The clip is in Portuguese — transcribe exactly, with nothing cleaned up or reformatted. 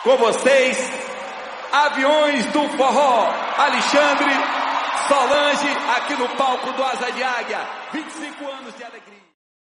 Com vocês, Aviões do Forró, Alexandre, Solange, aqui no palco do Asa de Águia. vinte e cinco anos de alegria.